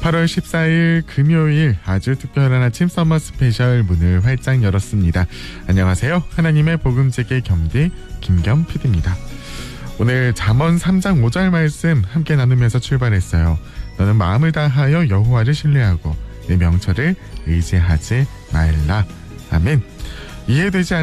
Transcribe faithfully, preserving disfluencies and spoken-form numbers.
팔월 십사일 금요일 아주 특별한 아침 서머 스페셜 문을 활짝 열었습니다. 안녕하세요. 하나님의 복음제계 겸디 김겸 피디입니다. 오늘 잠언 삼 장 오 절 말씀 함께 나누면서 출발했어요. 너는 마음을 다하여 여호와를 신뢰하고 내 명철을 의지하지 말라. 아멘. 이해되지 않는